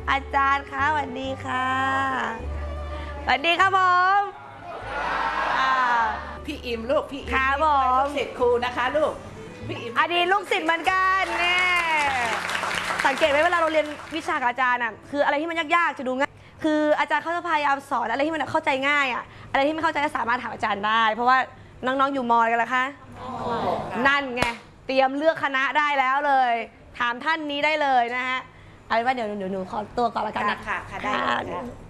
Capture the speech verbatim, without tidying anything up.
อาจารย์คะสวัสดีค่ะสวัสดีครับผมพี่อิมลูกพี่อิมครับผมลูกศิษย์ครูนะคะลูกพี่อิมอดีตลูกศิษย์เหมือนกันเนี่ยสังเกตไหมเวลาเราเรียนวิชากับอาจารย์อ่ะคืออะไรที่มันยากๆจะดูง่ายคืออาจารย์เขาจะพยายามสอนอะไรที่มันเข้าใจง่ายอ่ะอะไรที่ไม่เข้าใจก็สามารถถามอาจารย์ได้เพราะว่าน้องๆอยู่มอกันแล้วคะนั่นไงเตรียมเลือกคณะได้แล้วเลยถามท่านนี้ได้เลยนะฮะเอาเป็นว่าเดี๋ยวหนูขอตัวก่อนละกันนะค่ะค่ะได้ค่ะ